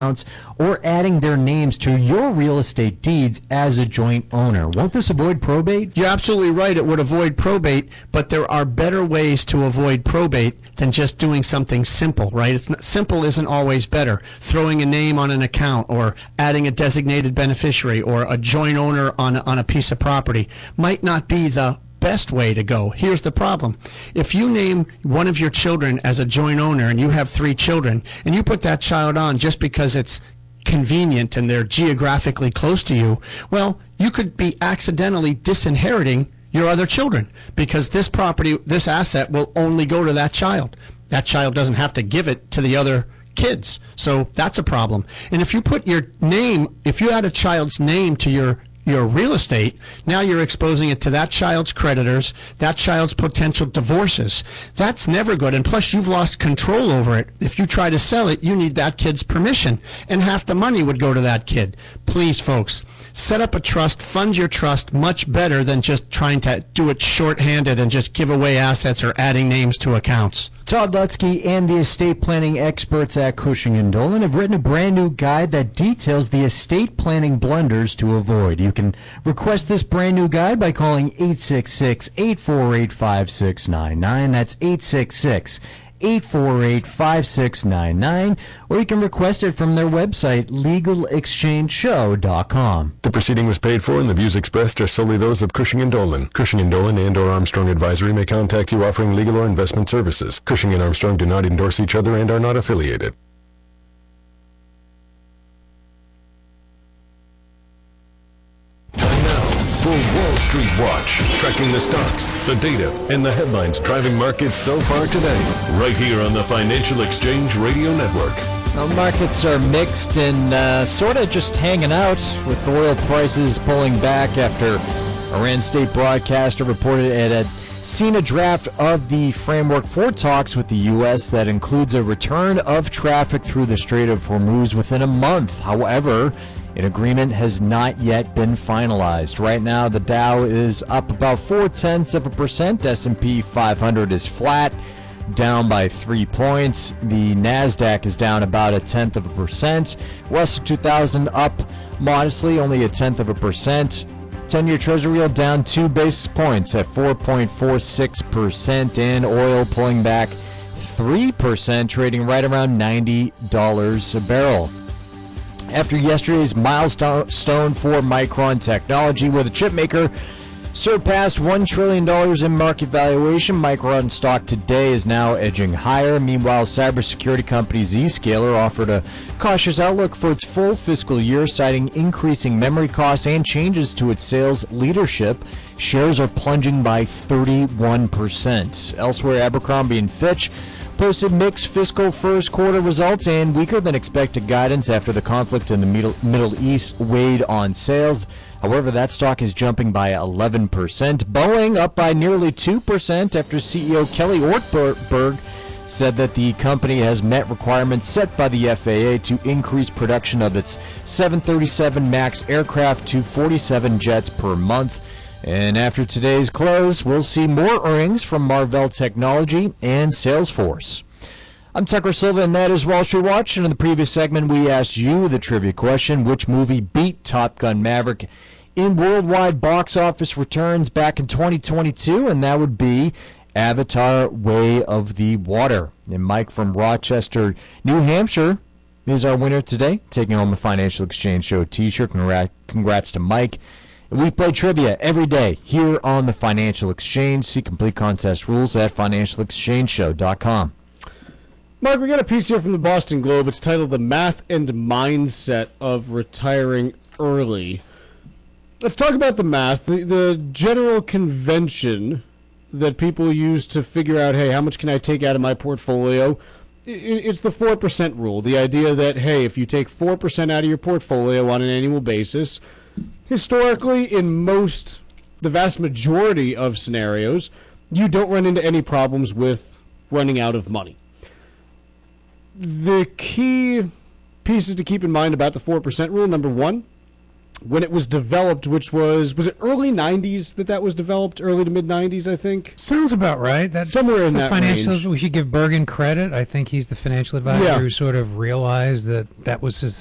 or adding their names to your real estate deeds as a joint owner. Won't this avoid probate? You're absolutely right. It would avoid probate, but there are better ways to avoid probate than just doing something simple, right? Simple isn't always better. Throwing a name on an account or adding a designated beneficiary or a joint owner on a piece of property might not be the best way to go. Here's the problem. If you name one of your children as a joint owner and you have 3 children and you put that child on just because it's convenient and they're geographically close to you, well, you could be accidentally disinheriting your other children because this property, this asset will only go to that child. That child doesn't have to give it to the other kids. So that's a problem. And if you put your name, if you add a child's name to your real estate, now you're exposing it to that child's creditors, that child's potential divorces. That's never good. And plus, you've lost control over it. If you try to sell it, you need that kid's permission, and half the money would go to that kid. Please, folks, set up a trust, fund your trust much better than just trying to do it shorthanded and just give away assets or adding names to accounts. Todd Lutzke and the estate planning experts at Cushing & Dolan have written a brand new guide that details the estate planning blunders to avoid. You can request this brand new guide by calling 866-848-5699. That's 866-848-5699, or you can request it from their website, legalexchangeshow.com. The proceeding was paid for and the views expressed are solely those of Cushing & Dolan. Cushing & Dolan and or Armstrong Advisory may contact you offering legal or investment services. Cushing & Armstrong do not endorse each other and are not affiliated. Time now for Wall Street Watch, tracking the stocks, the data, and the headlines driving markets so far today, right here on the Financial Exchange Radio Network. Well, markets are mixed and sort of just hanging out, with oil prices pulling back after Iran state broadcaster reported it had seen a draft of the framework for talks with the U.S. that includes a return of traffic through the Strait of Hormuz within a month. However, an agreement has not yet been finalized. Right now, the Dow is up about 0.4%. S&P 500 is flat, down by 3 points. The NASDAQ is down about 0.1%. Russell 2000 up modestly, only 0.1%. 10-year Treasury yield down 2 basis points at 4.46%, and oil pulling back 3%, trading right around $90 a barrel. After yesterday's milestone for Micron Technology, where the chip maker surpassed $1 trillion in market valuation, Micron stock today is now edging higher. Meanwhile, cybersecurity company Zscaler offered a cautious outlook for its full fiscal year, citing increasing memory costs and changes to its sales leadership. Shares are plunging by 31%. Elsewhere, Abercrombie & Fitch posted mixed fiscal first quarter results and weaker than expected guidance after the conflict in the Middle East weighed on sales. However, that stock is jumping by 11%. Boeing up by nearly 2% after CEO Kelly Ortberg said that the company has met requirements set by the FAA to increase production of its 737 MAX aircraft to 47 jets per month. And after today's close, we'll see more earnings from Marvell Technology and Salesforce. I'm Tucker Silva, and that is Wall Street Watch. And in the previous segment, we asked you the trivia question: which movie beat Top Gun Maverick in worldwide box office returns back in 2022? And that would be Avatar: Way of the Water. And Mike from Rochester, New Hampshire, is our winner today, taking home the Financial Exchange Show t-shirt. Congrats to Mike. We play trivia every day here on the Financial Exchange. See complete contest rules at financialexchangeshow.com. Mark, we got a piece here from the Boston Globe. It's titled The Math and Mindset of Retiring Early. Let's talk about the math. The general convention that people use to figure out, hey, how much can I take out of my portfolio? It's the 4% rule. The idea that, hey, if you take 4% out of your portfolio on an annual basis, historically, in the vast majority of scenarios, you don't run into any problems with running out of money. The key pieces to keep in mind about the 4% rule: number one, when it was developed, which was it early 90s that was developed, early to mid 90s, I think. Sounds about right. That's somewhere in that financial range. We should give Bergen credit. I think he's the financial advisor Yeah. who sort of realized that was